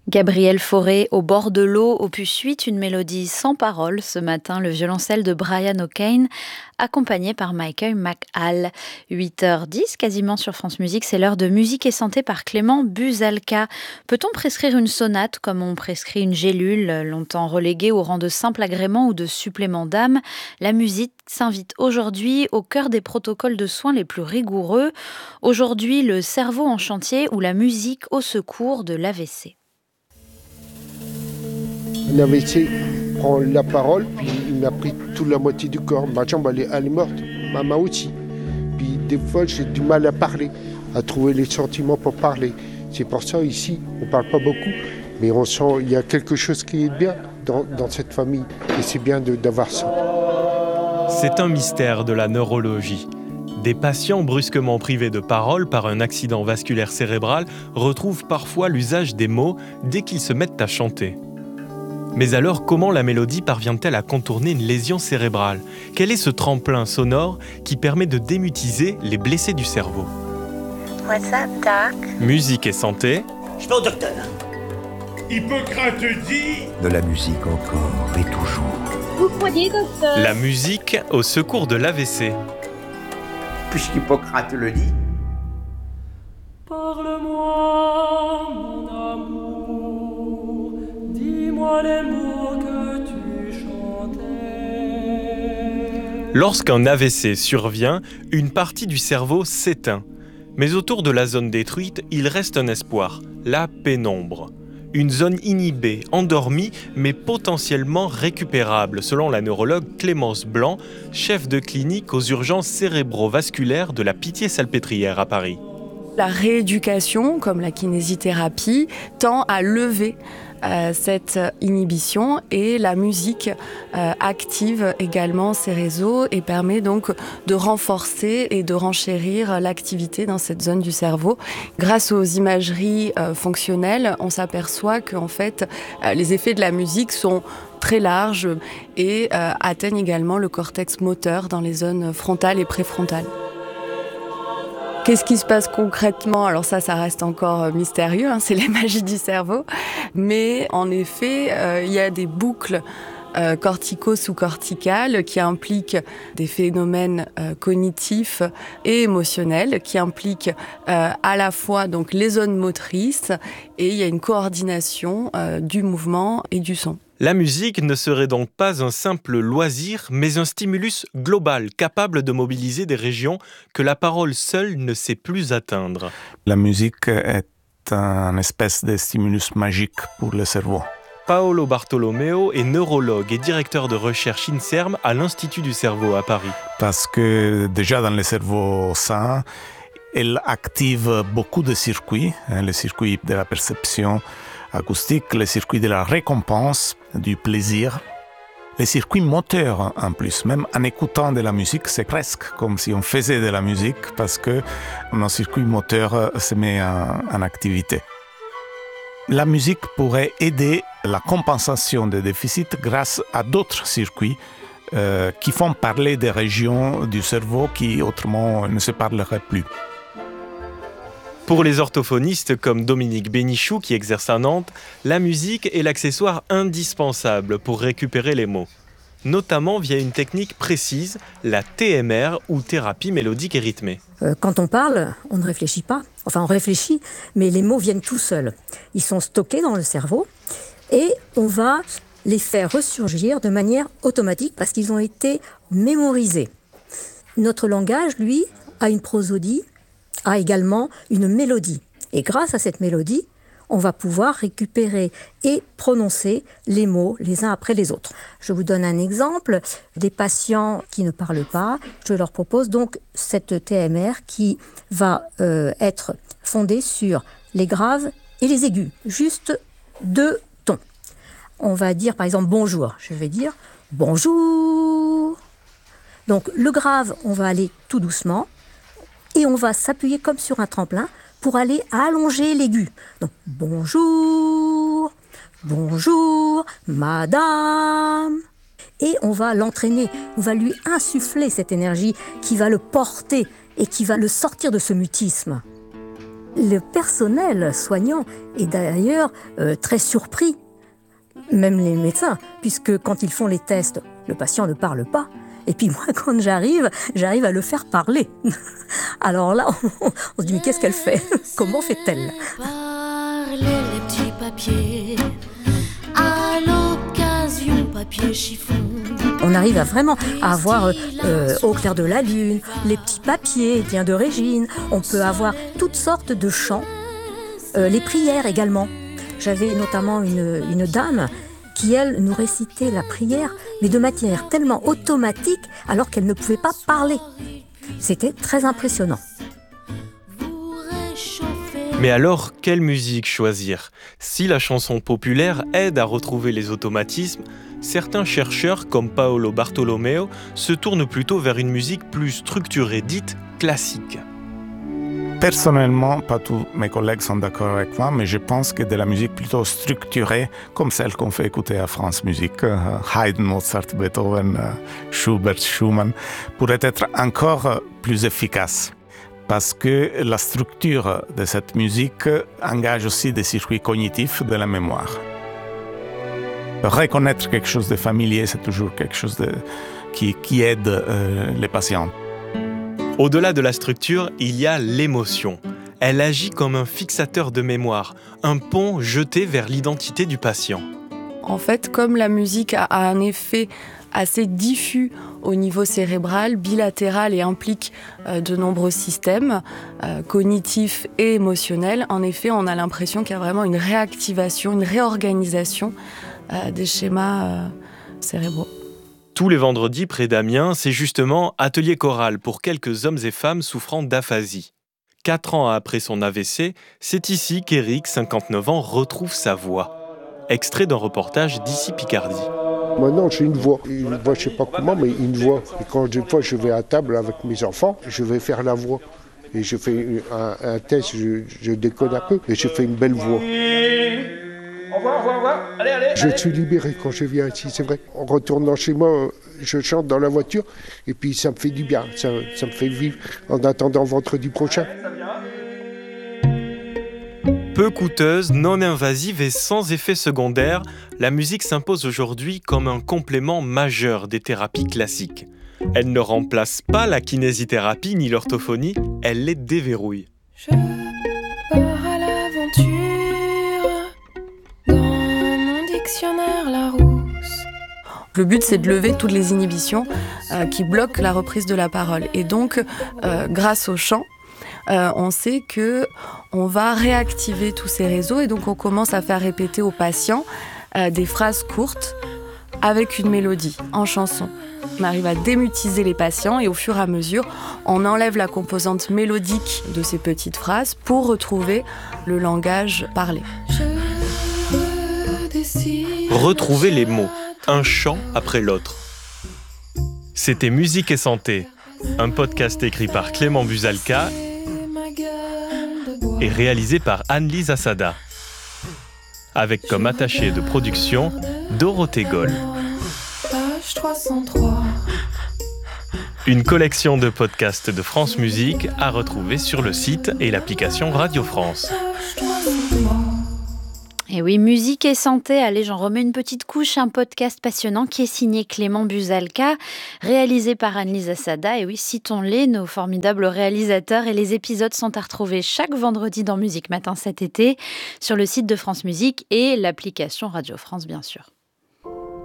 Gabriel Fauré, au bord de l'eau, opus 8, une mélodie sans paroles ce matin, le violoncelle de Brian O'Kane, accompagné par Michael McHale. 8h10, quasiment sur France Musique, c'est l'heure de Musique et Santé par Clément Buzalka. Peut-on prescrire une sonate comme on prescrit une gélule, longtemps reléguée au rang de simple agrément ou de supplément d'âme? La musique s'invite aujourd'hui au cœur des protocoles de soins les plus rigoureux. Aujourd'hui, le cerveau en chantier ou la musique au secours de l'AVC. Un AVC prend la parole, puis il m'a pris toute la moitié du corps. Ma jambe, elle est morte, ma main aussi. Puis des fois, j'ai du mal à parler, à trouver les sentiments pour parler. C'est pour ça, ici, on ne parle pas beaucoup, mais on sent qu'il y a quelque chose qui est bien dans cette famille. Et c'est bien d'avoir ça. C'est un mystère de la neurologie. Des patients brusquement privés de parole par un accident vasculaire cérébral retrouvent parfois l'usage des mots dès qu'ils se mettent à chanter. Mais alors, comment la mélodie parvient-elle à contourner une lésion cérébrale? Quel est ce tremplin sonore qui permet de démutiser les blessés du cerveau? What's up, Doc? Musique et santé. Je vais au docteur. Hippocrate dit... De la musique encore et toujours. Vous croyez, docteur? La musique au secours de l'AVC. Puisqu'Hippocrate le dit. Parle-moi, mon amour, dis-moi les mots que tu chantais. Lorsqu'un AVC survient, une partie du cerveau s'éteint. Mais autour de la zone détruite, il reste un espoir, la pénombre. Une zone inhibée, endormie, mais potentiellement récupérable, selon la neurologue Clémence Blanc, chef de clinique aux urgences cérébrovasculaires de la Pitié-Salpêtrière à Paris. La rééducation, comme la kinésithérapie, tend à lever cette inhibition et la musique active également ces réseaux et permet donc de renforcer et de renchérir l'activité dans cette zone du cerveau. Grâce aux imageries fonctionnelles, on s'aperçoit qu'en fait, les effets de la musique sont très larges et atteignent également le cortex moteur dans les zones frontales et préfrontales. Qu'est-ce qui se passe concrètement? Alors ça reste encore mystérieux, c'est la magie du cerveau. Mais en effet, il y a des boucles cortico-sous-corticales qui impliquent des phénomènes cognitifs et émotionnels, qui impliquent à la fois donc, les zones motrices et il y a une coordination du mouvement et du son. La musique ne serait donc pas un simple loisir, mais un stimulus global capable de mobiliser des régions que la parole seule ne sait plus atteindre. La musique est un espèce de stimulus magique pour le cerveau. Paolo Bartolomeo est neurologue et directeur de recherche INSERM à l'Institut du cerveau à Paris. Parce que déjà dans le cerveau sain, elle active beaucoup de circuits, les circuits de la perception acoustique, les circuits de la récompense, du plaisir, les circuits moteurs en plus. Même en écoutant de la musique, c'est presque comme si on faisait de la musique parce que nos circuits moteurs se mettent en activité. La musique pourrait aider la compensation des déficits grâce à d'autres circuits qui font parler des régions du cerveau qui autrement ne se parleraient plus. Pour les orthophonistes comme Dominique Bénichou qui exerce à Nantes, la musique est l'accessoire indispensable pour récupérer les mots, notamment via une technique précise, la TMR ou thérapie mélodique et rythmée. Quand on parle, on ne réfléchit pas. Enfin, on réfléchit, mais les mots viennent tout seuls. Ils sont stockés dans le cerveau et on va les faire ressurgir de manière automatique parce qu'ils ont été mémorisés. Notre langage, lui, a une prosodie, a également une mélodie. Et grâce à cette mélodie, on va pouvoir récupérer et prononcer les mots les uns après les autres. Je vous donne un exemple. Des patients qui ne parlent pas, je leur propose donc cette TMR qui va être fondée sur les graves et les aigus. Juste 2 tons. On va dire par exemple bonjour. Je vais dire bonjour. Donc le grave, on va aller tout doucement. Et on va s'appuyer comme sur un tremplin pour aller allonger l'aigu. Donc, bonjour, bonjour, madame. Et on va l'entraîner, on va lui insuffler cette énergie qui va le porter et qui va le sortir de ce mutisme. Le personnel soignant est d'ailleurs très surpris, même les médecins, puisque quand ils font les tests, le patient ne parle pas. Et puis moi, quand j'arrive à le faire parler. Alors là, on se dit, mais qu'est-ce qu'elle fait? Comment fait-elle? Parler les petits papiers, à l'occasion papier chiffon. On arrive vraiment à avoir Au clair de la lune, les petits papiers, Tiens de Régine. On peut avoir toutes sortes de chants, les prières également. J'avais notamment une dame qui, elle, nous récitait la prière, mais de manière tellement automatique, alors qu'elle ne pouvait pas parler. C'était très impressionnant. Mais alors, quelle musique choisir? Si la chanson populaire aide à retrouver les automatismes, certains chercheurs, comme Paolo Bartolomeo, se tournent plutôt vers une musique plus structurée, dite classique. Personnellement, pas tous mes collègues sont d'accord avec moi, mais je pense que de la musique plutôt structurée, comme celle qu'on fait écouter à France Musique, Haydn, Mozart, Beethoven, Schubert, Schumann, pourrait être encore plus efficace. Parce que la structure de cette musique engage aussi des circuits cognitifs de la mémoire. Reconnaître quelque chose de familier, c'est toujours quelque chose qui aide les patients. Au-delà de la structure, il y a l'émotion. Elle agit comme un fixateur de mémoire, un pont jeté vers l'identité du patient. En fait, comme la musique a un effet assez diffus au niveau cérébral, bilatéral et implique de nombreux systèmes cognitifs et émotionnels, en effet, on a l'impression qu'il y a vraiment une réactivation, une réorganisation des schémas cérébraux. Tous les vendredis, près d'Amiens, c'est justement atelier choral pour quelques hommes et femmes souffrant d'aphasie. 4 ans après son AVC, c'est ici qu'Éric, 59 ans, retrouve sa voix. Extrait d'un reportage d'Ici Picardie. Maintenant, j'ai une voix, je ne sais pas comment, mais une voix. Et quand des fois je vais à table avec mes enfants, je vais faire la voix. Et je fais un test, je déconne un peu, et je fais une belle voix. Au revoir. Allez. Je suis libéré quand je viens ici, c'est vrai. En retournant chez moi, je chante dans la voiture, et puis ça me fait du bien, ça me fait vivre en attendant vendredi prochain. Peu coûteuse, non invasive et sans effet secondaire, la musique s'impose aujourd'hui comme un complément majeur des thérapies classiques. Elle ne remplace pas la kinésithérapie ni l'orthophonie, elle les déverrouille. Je pars à l'aventure, dans mon dictionnaire Larousse. Le but, c'est de lever toutes les inhibitions qui bloquent la reprise de la parole. Et donc, grâce au chant, on sait qu'on va réactiver tous ces réseaux et donc on commence à faire répéter aux patients des phrases courtes avec une mélodie en chanson. On arrive à démutiser les patients et au fur et à mesure, on enlève la composante mélodique de ces petites phrases pour retrouver le langage parlé. Retrouver les mots, un chant après l'autre. C'était Musique et Santé, un podcast écrit par Clément Buzalka et réalisé par Anne-Lise Assada, avec comme attachée de production Dorothée Goll. Page 303. Une collection de podcasts de France Musique à retrouver sur le site et l'application Radio France. Et oui, Musique et Santé, allez, j'en remets une petite couche, un podcast passionnant qui est signé Clément Buzalka, réalisé par Anne-Lise Assada. Et oui, citons-les, nos formidables réalisateurs. Et les épisodes sont à retrouver chaque vendredi dans Musique Matin cet été, sur le site de France Musique et l'application Radio France, bien sûr.